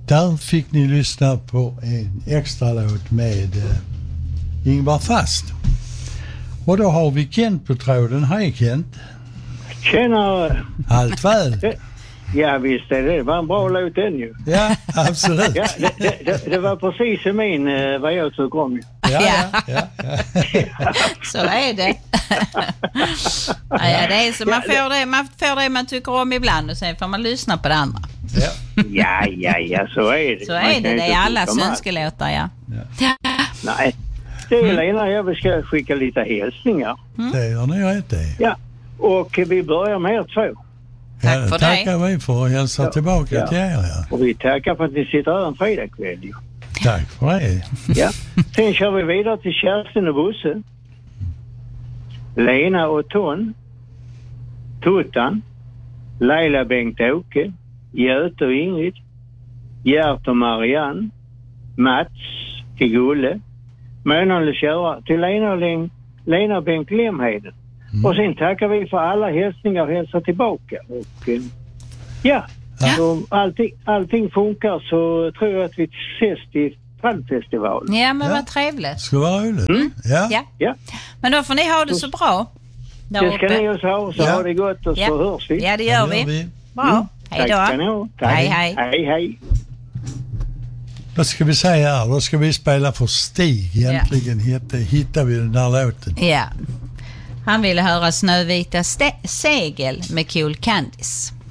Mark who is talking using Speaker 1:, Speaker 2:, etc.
Speaker 1: Där fick ni lyssna på en extra låt med Ingvar Fast. Och då har vi Kent på tråden. Hej Kent.
Speaker 2: Tjena.
Speaker 1: Allt väl?
Speaker 2: Ja visst är det. Det var en bra låt den ju.
Speaker 1: Ja, absolut.
Speaker 2: Ja, det var precis i min vad jag tycker om.
Speaker 1: Ja.
Speaker 3: Så är det. Ja, det är så man får det man tycker om ibland och sen får man lyssna på det andra.
Speaker 2: Ja, så är det.
Speaker 3: Så är det är allas önskelåtar, ja.
Speaker 2: Nej, det är Lena, jag ska skicka lite hälsningar.
Speaker 1: Det gör ni rätt i.
Speaker 2: Ja, och vi börjar med er två.
Speaker 3: Tack för
Speaker 1: tackar vi för att hälsa tillbaka till er. Ja.
Speaker 2: Och vi tackar för att ni sitter här en fredagkväll.
Speaker 1: Tack för det.
Speaker 2: Ja. Sen kör vi vidare till Kerstin och Bosse. Lena och Ton. Tuttan. Laila, Bengt-Åke. Göte och Ingrid. Gert och Marianne. Mats till Gulle. Månaden köra till Lena och Bengt Lemheden. Och sen tackar vi för alla hälsningar och hälsar tillbaka. Och så allting funkar så tror jag att vi ses i Fallfestivalen.
Speaker 3: Ja, men vad trevligt.
Speaker 1: Ska vara roligt.
Speaker 3: Ja. Men då får ni ha det så bra.
Speaker 2: Det ska ni också ha, så ha det gott och så hörs vi.
Speaker 3: Ja, det gör vi. Bra. Hej då.
Speaker 2: Tack ska ni ha. Hej.
Speaker 1: Vad ska vi säga här? Då ska vi spela för Stig. Egentligen hittar vi den där låten.
Speaker 3: Ja. Han ville höra Snövita segel med Cool Candice.